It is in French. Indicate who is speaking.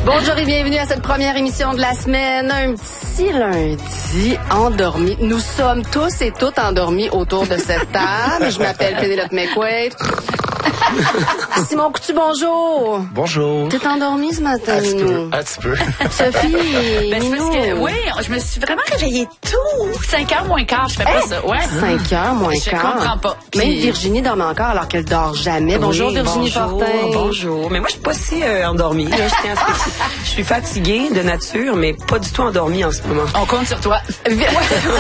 Speaker 1: Bonjour et bienvenue à cette première émission de la semaine. Un petit lundi endormi. Nous sommes tous et toutes endormis autour de cette table. Je m'appelle Pénélope McQuaid. Simon Coutu, bonjour.
Speaker 2: Bonjour.
Speaker 1: T'es endormi ce matin, Minou?
Speaker 2: Un petit peu.
Speaker 1: Sophie, Minou.
Speaker 3: Oui, je me suis vraiment réveillée tôt. 5h moins quart, je fais pas ça. Ouais.
Speaker 1: 5h moins
Speaker 3: Je
Speaker 1: quart.
Speaker 3: comprends pas. Puis...
Speaker 1: Même Virginie dorme encore alors qu'elle dort jamais. Bonjour,
Speaker 4: Oui,
Speaker 1: Virginie
Speaker 4: bonjour,
Speaker 1: Fortin.
Speaker 4: Bonjour. Mais moi, je suis pas si endormie. Là, je suis fatiguée de nature, mais pas du tout endormie en ce moment.
Speaker 3: On compte sur toi.